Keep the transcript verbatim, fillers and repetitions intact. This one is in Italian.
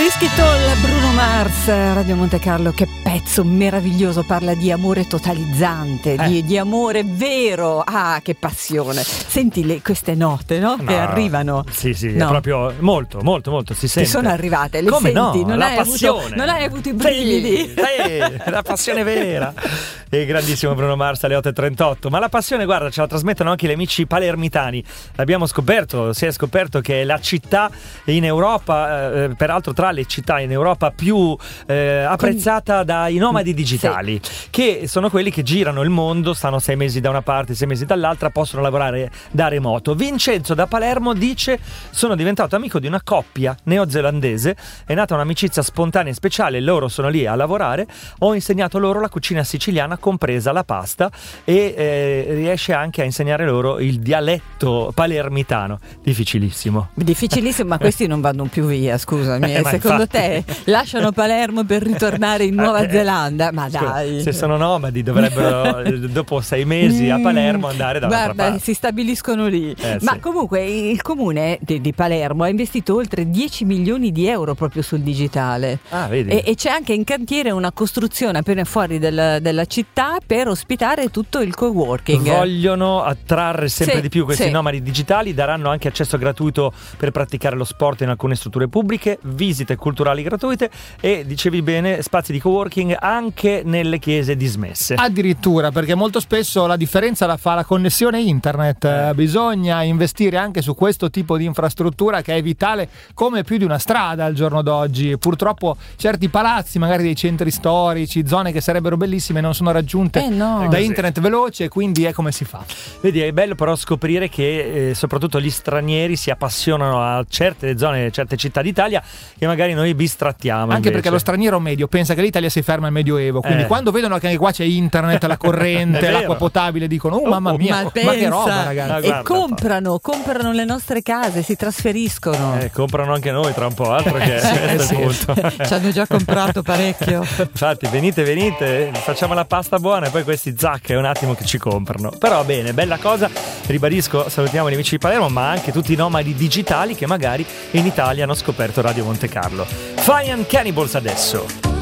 Risky Toll, Bruno Mars, Radio Monte Carlo, che pezzo meraviglioso, parla di amore totalizzante, eh. di, di amore vero, ah che passione. Senti le, queste note, no? no? Che arrivano. Sì, sì, no. è proprio molto, molto, molto, si sente. Ti sono arrivate, le Come senti? no? Non, la hai passione. avuto, non hai avuto i brividi? Sì, sì, la passione vera. E grandissimo Bruno Mars alle otto e trentotto. Ma la passione, guarda, ce la trasmettono anche gli amici palermitani. L'abbiamo scoperto, si è scoperto che è la città in Europa, eh, peraltro tra le città in Europa più eh, apprezzata dai nomadi digitali, sì. che sono quelli che girano il mondo, stanno sei mesi da una parte, sei mesi dall'altra, possono lavorare da remoto. Vincenzo da Palermo dice: sono diventato amico di una coppia neozelandese, è nata un'amicizia spontanea e speciale, loro sono lì a lavorare, ho insegnato loro la cucina siciliana, compresa la pasta, e eh, riesce anche a insegnare loro il dialetto palermitano. Difficilissimo. Difficilissimo, ma questi non vanno più via, scusami. Eh, Secondo infatti... te lasciano Palermo per ritornare in Nuova eh, Zelanda? Ma scusa, dai. Se sono nomadi dovrebbero dopo sei mesi a Palermo andare da un'altra Guarda, parte. si stabiliscono lì. Eh, ma sì. comunque il comune di, di Palermo ha investito oltre dieci milioni di euro proprio sul digitale. Ah, vedi. E, e c'è anche in cantiere una costruzione appena fuori del, della città per ospitare tutto il co-working. Vogliono attrarre sempre sì, di più questi sì. nomadi digitali, daranno anche accesso gratuito per praticare lo sport in alcune strutture pubbliche, visite culturali gratuite e, dicevi bene, spazi di co-working anche nelle chiese dismesse. Addirittura, perché molto spesso la differenza la fa la connessione internet, eh. bisogna investire anche su questo tipo di infrastruttura che è vitale come più di una strada al giorno d'oggi. Purtroppo certi palazzi, magari dei centri storici, zone che sarebbero bellissime, non sono raggiunte eh no. da internet veloce, quindi è come si fa. Vedi, è bello però scoprire che eh, soprattutto gli stranieri si appassionano a certe zone, certe città d'Italia che magari noi bistrattiamo. Anche invece. perché lo straniero medio pensa che l'Italia si ferma al Medioevo, quindi eh. quando vedono che anche qua c'è internet, la corrente, l'acqua potabile, dicono oh mamma mia, ma, ma che roba, ragazzi. Ma e guarda, comprano, comprano le nostre case, si trasferiscono. Eh, comprano anche noi tra un po', altro che sì, questo è il sì. punto. Ci hanno già comprato parecchio. Infatti venite venite, facciamo la pasta buona e poi questi zac è un attimo che ci comprano. Però bene, bella cosa, ribadisco, salutiamo gli amici di Palermo, ma anche tutti i nomadi digitali che magari in Italia hanno scoperto Radio Monte Carlo. Fire and Cannibals adesso.